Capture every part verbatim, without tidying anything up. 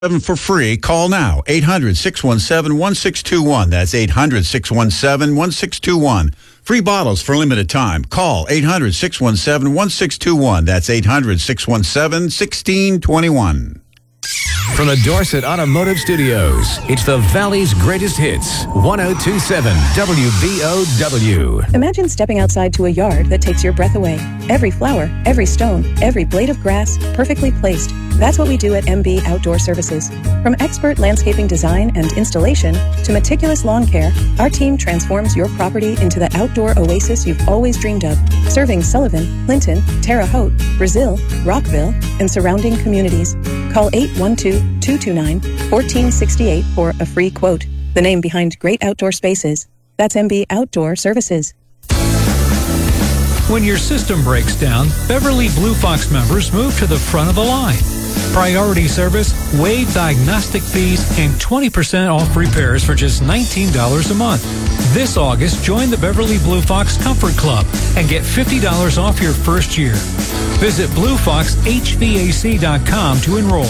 for free. Call now, eight hundred, six one seven, one six two one. That's eight hundred, six one seven, one six two one. Free bottles for limited time. Call eight hundred, six one seven, one six two one. That's eight hundred, six one seven, one six two one. From the Dorset Automotive Studios, it's the Valley's greatest hits, one oh two point seven W B O W. Imagine stepping outside to a yard that takes your breath away. Every flower, every stone, every blade of grass, perfectly placed. That's what we do at M B Outdoor Services. From expert landscaping design and installation to meticulous lawn care, our team transforms your property into the outdoor oasis you've always dreamed of, serving Sullivan, Clinton, Terre Haute, Brazil, Rockville, and surrounding communities. Call eight one two, two two nine, one four six eight for a free quote. The name behind great outdoor spaces. That's M B Outdoor Services. When your system breaks down, Beverly Blue Fox members move to the front of the line. Priority service, waived diagnostic fees, and twenty percent off repairs for just nineteen dollars a month. This August, join the Beverly Blue Fox Comfort Club and get fifty dollars off your first year. Visit blue fox h v a c dot com to enroll.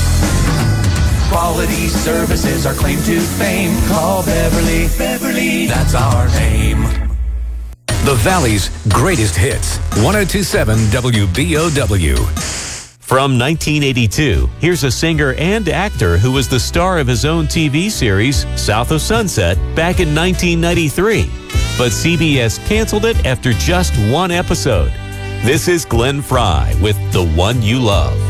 Quality services are claim to fame. Call Beverly. Beverly, that's our name. The Valley's greatest hits, one oh two point seven W B O W. From nineteen eighty-two, here's a singer and actor who was the star of his own T V series, South of Sunset, back in nineteen ninety-three. But C B S canceled it after just one episode. This is Glenn Frey with The One You Love.